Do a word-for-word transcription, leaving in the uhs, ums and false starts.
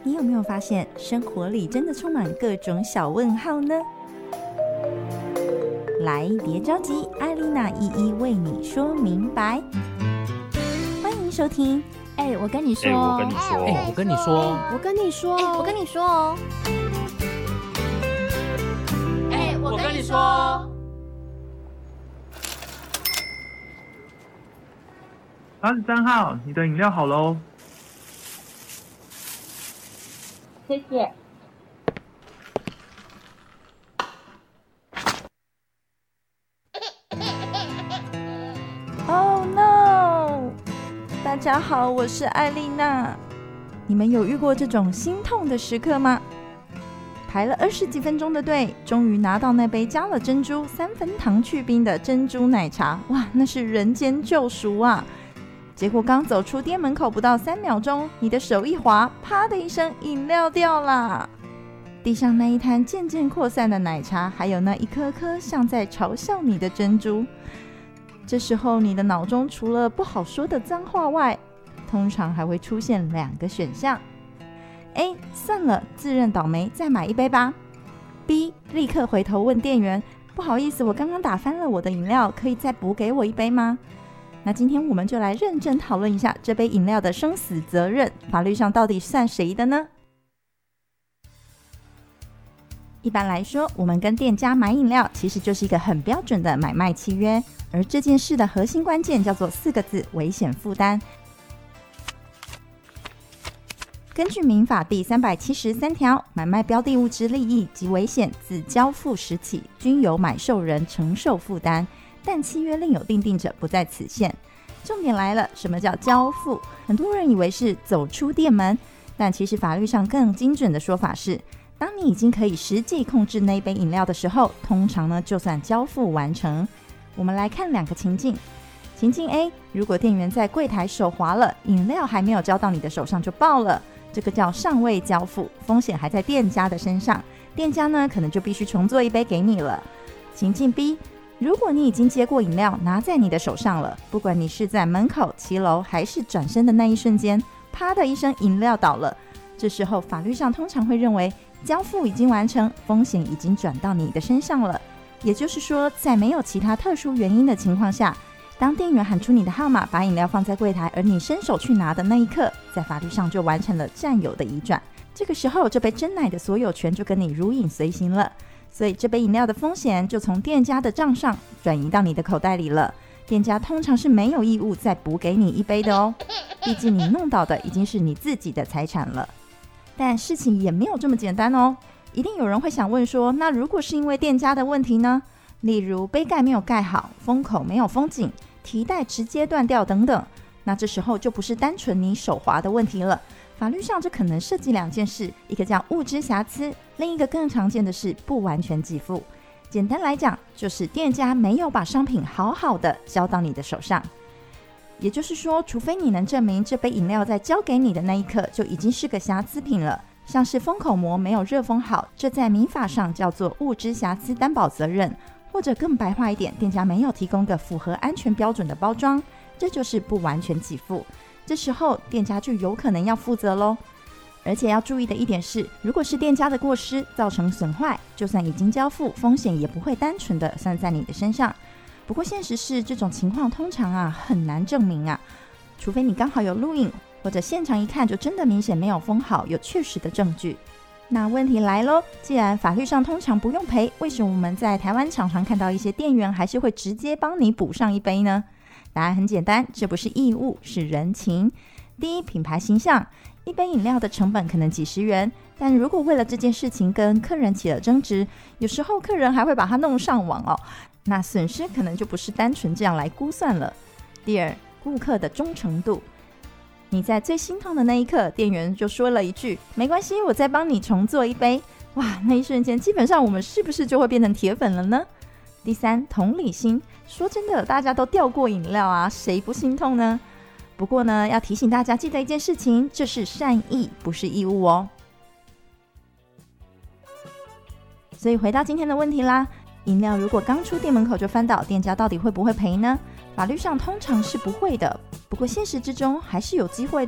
你有没有发现生活里真的充满各种小问号呢？来，别着急，艾莉娜一一为你说明白。欢迎收听。 哎、欸，我跟你说， 哎、欸，我跟你说， 哎、欸，我跟你说， 我跟你说，哎、 欸，我跟你说哦， 哎、欸，我跟你说。 八十三号，你的饮料好喽。 谢谢。 Oh no！ 大家好，我是艾莉娜。你们有遇过这种心痛的时刻吗？排了二十几分钟的队，终于拿到那杯加了珍珠、三分糖去冰的珍珠奶茶，哇，那是人间救赎啊！结果刚走出店门口不到三秒钟，你的手一滑，啪的一声，饮料掉啦！地上那一滩渐渐扩散的奶茶，还有那一颗颗像在嘲笑你的珍珠。这时候你的脑中除了不好说的脏话外，通常还会出现两个选项。 A. 算了，自认倒霉，再买一杯吧。 B. 立刻回头问店员，不好意思，我刚刚打翻了我的饮料，可以再补给我一杯吗？那今天我们就来认真讨论一下这杯饮料的生死责任，法律上到底算谁的呢？一般来说，我们跟店家买饮料其实就是一个很标准的买卖契约，而这件事的核心关键叫做四个字：危险负担。根据民法第三百七十三条，买卖标的物之利益及危险自交付时起，均由买受人承受负担，但契约另有订定者不在此限。重点来了，什么叫交付？很多人以为是走出店门，但其实法律上更精准的说法是，当你已经可以实际控制那杯饮料的时候，通常呢就算交付完成。我们来看两个情境。情境 A， 如果店员在柜台手滑了，饮料还没有交到你的手上就爆了，这个叫尚未交付，风险还在店家的身上，店家呢可能就必须重做一杯给你了。情境 B， 如果你已经接过饮料拿在你的手上了，不管你是在门口、骑楼还是转身的那一瞬间，啪的一声饮料倒了，这时候法律上通常会认为交付已经完成，风险已经转到你的身上了。也就是说，在没有其他特殊原因的情况下，当店员喊出你的号码，把饮料放在柜台，而你伸手去拿的那一刻，在法律上就完成了占有的移转。这个时候，这杯珍奶的所有权就跟你如影随形了，所以这杯饮料的风险就从店家的账上转移到你的口袋里了。店家通常是没有义务再补给你一杯的哦，毕竟你弄倒的已经是你自己的财产了。但事情也没有这么简单哦，一定有人会想问说，那如果是因为店家的问题呢？例如杯盖没有盖好，封口没有封紧，提袋直接断掉等等，那这时候就不是单纯你手滑的问题了。法律上这可能涉及两件事，一个叫物之瑕疵，另一个更常见的是不完全给付。简单来讲，就是店家没有把商品好好的交到你的手上。也就是说，除非你能证明这杯饮料在交给你的那一刻就已经是个瑕疵品了，像是封口膜没有热封好，这在民法上叫做物之瑕疵担保责任，或者更白话一点，店家没有提供个符合安全标准的包装，这就是不完全给付。这时候店家就有可能要负责咯。而且要注意的一点是，如果是店家的过失造成损坏，就算已经交付，风险也不会单纯的算在你的身上。不过现实是，这种情况通常啊很难证明啊，除非你刚好有录影，或者现场一看就真的明显没有封好，有确实的证据。那问题来咯，既然法律上通常不用赔，为什么我们在台湾常常看到一些店员还是会直接帮你补上一杯呢？答案很简单，这不是义务，是人情。第一，品牌形象，一杯饮料的成本可能几十元，但如果为了这件事情跟客人起了争执，有时候客人还会把它弄上网哦，那损失可能就不是单纯这样来估算了。第二，顾客的忠诚度，你在最心痛的那一刻，店员就说了一句没关系，我再帮你重做一杯，哇，那一瞬间基本上我们是不是就会变成铁粉了呢？第三，同理心，说真的，大家都掉过饮料啊，谁不心痛呢？不过呢，要提醒大家记得一件事情，这是善意，不是义务哦。所以回到今天的问题啦，饮料如果刚出店门口就翻倒，店家到底会不会赔呢？法律上通常是不会的，不过现实之中还是有机会